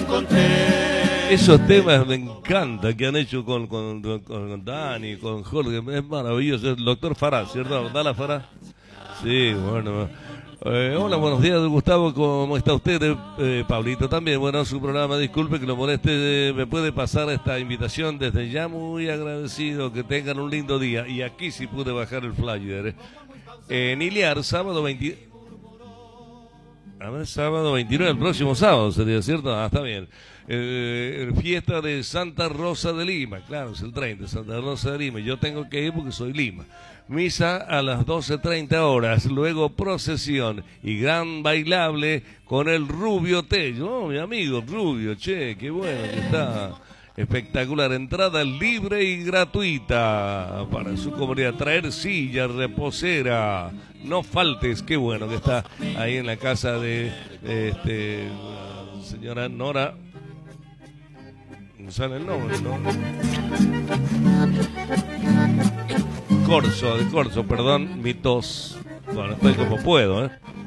encontré. Esos temas me encantan que han hecho con Dani, con Jorge, es maravilloso. El doctor Farah, ¿cierto? ¿Dala Farah? Sí, bueno. Hola, buenos días, Gustavo, ¿cómo está usted? Pablito también, bueno, su programa, disculpe que lo moleste, me puede pasar esta invitación desde ya, muy agradecido, que tengan un lindo día. Y aquí sí pude bajar el flyer. En Iliar, sábado 20... A ver, sábado 29, el próximo sábado sería, ¿cierto? Ah, está bien. Fiesta de Santa Rosa de Lima, claro, es el 30, Santa Rosa de Lima. Yo tengo que ir porque soy Lima. Misa a las 12:30 horas, luego procesión y gran bailable con el Rubio Tello. Oh, mi amigo Rubio, che, qué bueno que está. Espectacular, entrada libre y gratuita para su comunidad. Traer silla, reposera, no faltes, qué bueno que está ahí en la casa de señora Nora. No sale el nombre, ¿no? De Corso, perdón, mi tos. Bueno, estoy como puedo,